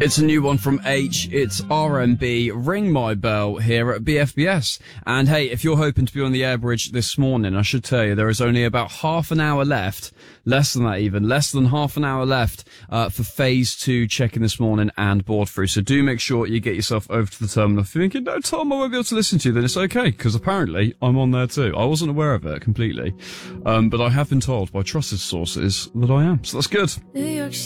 It's a new one from H. It's RMB, Ring My Bell here at BFBS. And hey, if you're hoping to be on the air bridge this morning, I should tell you there is only about half an hour left, less than that even, less than half an hour left for phase 2 check-in this morning and board through. So do make sure you get yourself over to the terminal. If you're thinking, no, Tom, I won't be able to listen to you, then it's okay, because apparently I'm on there too. I wasn't aware of it completely, but I have been told by trusted sources that I am, so that's good. New York